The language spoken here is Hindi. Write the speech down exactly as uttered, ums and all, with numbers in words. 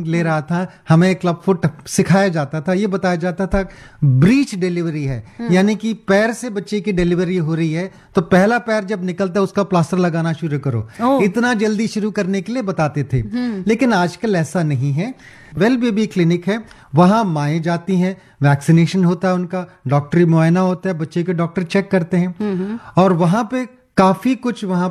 ले रहा था, हमें क्लब फुट सिखाया जाता था, ये बताया जाता था ब्रीच डिलीवरी है, यानी कि पैर से बच्चे की डिलीवरी हो रही है तो पहला पैर जब निकलता है उसका प्लास्टर लगाना शुरू करो। इतना जल्दी शुरू करने के लिए बताते थे। लेकिन आजकल ऐसा नहीं है। वेल बेबी क्लिनिक है, वहां माएं जाती हैं, वैक्सीनेशन होता है, उनका डॉक्टरी मुआयना होता है, बच्चे के डॉक्टर चेक करते हैं और वहां पे काफी कुछ वहां